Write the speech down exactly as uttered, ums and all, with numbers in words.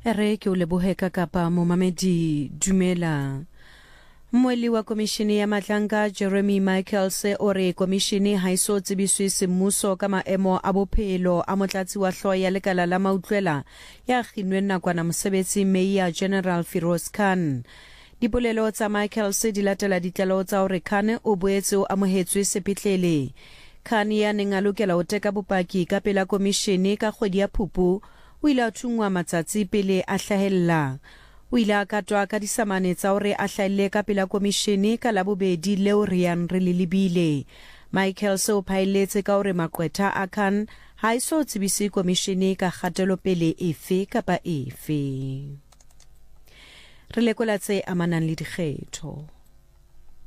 Ere ke o leboheka kapa momamedi dumela. Mweli wa komishini ya Matlanka Jeremy Michaels o re komishini ha iso tsebiswe semmuso ka maemo a bophelo a motlatsi wa hlooho ya lekala la mautlwela ya kginweng nakwana mosebetsi Meya General Firoz Khan. Dipolelo tsa Michaels di latela ditlaleho tsa hore Khan o boetse o amohetswe sepetlele. Khan ya neng a lokela ho teka bopaki ka pela komishini ka kgwedi ya Phupu o ile a thungwa matsatsi pele a hlahella. O ile a katwa ka disamane tsa hore a hlahelle ka pela komishini ka labobedi leo rian re lelebile. Michael se o phaelletse ka hore maqwetha a Khan ha iso tsebise komishini ka kgatelopele efe kapa efe. Re lekola tse amanang le dikgetho.